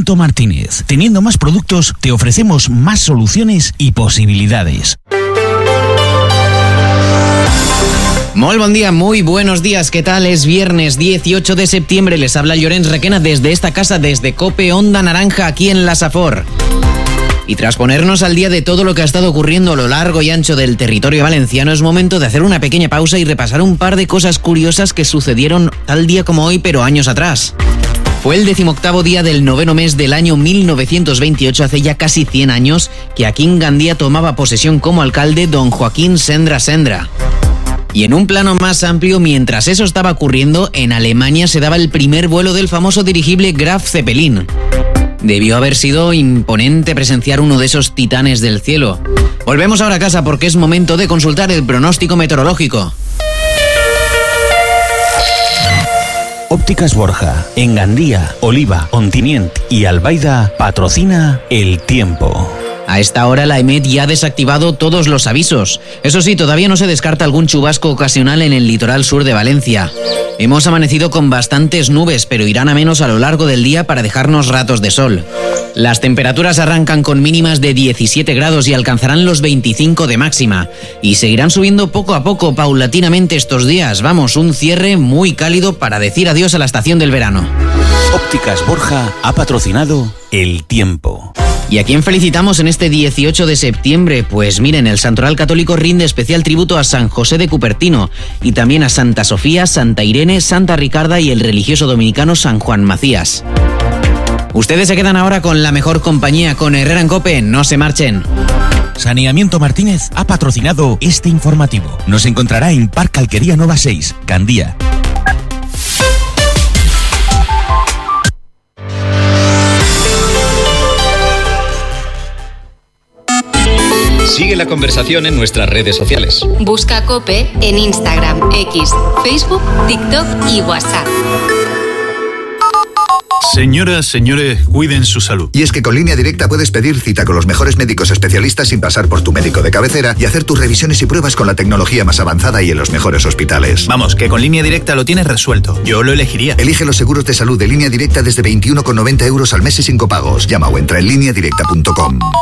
Saneamiento Martínez. Teniendo más productos, te ofrecemos más soluciones y posibilidades. Molt bon día, muy buenos días, ¿qué tal? Es viernes 18 de septiembre, les habla Llorens Requena desde esta casa, desde COPE Onda Naranja, aquí en la Safor. Y tras ponernos al día de todo lo que ha estado ocurriendo a lo largo y ancho del territorio valenciano, es momento de hacer una pequeña pausa y repasar un par de cosas curiosas que sucedieron tal día como hoy, pero años atrás. Fue el 18º día del 9º mes del año 1928, hace ya casi 100 años, que aquí en Gandía tomaba posesión como alcalde don Joaquín Sendra Sendra. Y en un plano más amplio, mientras eso estaba ocurriendo, en Alemania se daba el primer vuelo del famoso dirigible Graf Zeppelin. Debió haber sido imponente presenciar uno de esos titanes del cielo. Volvemos ahora a casa porque es momento de consultar el pronóstico meteorológico. Ópticas Borja, en Gandía, Oliva, Ontinyent y Albaida patrocina el tiempo. A esta hora la EMET ya ha desactivado todos los avisos. Eso sí, todavía no se descarta algún chubasco ocasional en el litoral sur de Valencia. Hemos amanecido con bastantes nubes, pero irán a menos a lo largo del día para dejarnos ratos de sol. Las temperaturas arrancan con mínimas de 17 grados y alcanzarán los 25 de máxima. Y seguirán subiendo poco a poco, paulatinamente estos días. Vamos, un cierre muy cálido para decir adiós a la estación del verano. Ópticas Borja ha patrocinado el tiempo. ¿Y a quién felicitamos en este 18 de septiembre? Pues miren, el Santoral Católico rinde especial tributo a San José de Cupertino y también a Santa Sofía, Santa Irene, Santa Ricarda y el religioso dominicano San Juan Macías. Ustedes se quedan ahora con la mejor compañía, con Herrera en COPE, no se marchen. Saneamiento Martínez ha patrocinado este informativo. Nos encontrará en Parque Alquería Nova 6, Gandía. Sigue la conversación en nuestras redes sociales. Busca COPE en Instagram, X, Facebook, TikTok y WhatsApp. Señoras, señores, cuiden su salud. Y es que con Línea Directa puedes pedir cita con los mejores médicos especialistas sin pasar por tu médico de cabecera y hacer tus revisiones y pruebas con la tecnología más avanzada y en los mejores hospitales. Vamos, que con Línea Directa lo tienes resuelto. Yo lo elegiría. Elige los seguros de salud de Línea Directa desde 21,90 € al mes y sin copagos. Llama o entra en lineadirecta.com.